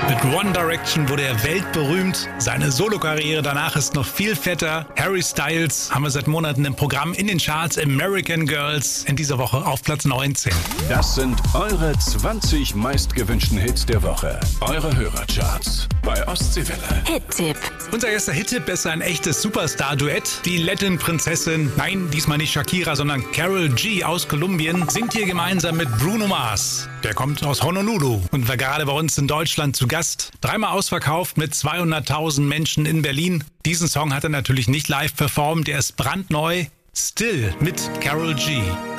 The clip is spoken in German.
Mit One Direction wurde er weltberühmt. Seine Solokarriere danach ist noch viel fetter. Harry Styles haben wir seit Monaten im Programm in den Charts. American Girls in dieser Woche auf Platz 19. Das sind eure 20 meistgewünschten Hits der Woche. Eure Hörercharts bei Ostseewelle. Hit-Tipp. Unser erster Hit-Tipp ist ein echtes Superstar-Duett. Die Latin-Prinzessin, nein, diesmal nicht Shakira, sondern Karol G aus Kolumbien, singt hier gemeinsam mit Bruno Mars. Der kommt aus Honolulu und war gerade bei uns in Deutschland zu Gast. Dreimal ausverkauft mit 200.000 Menschen in Berlin. Diesen Song hat er natürlich nicht live performt, er ist brandneu. Still mit Karol G.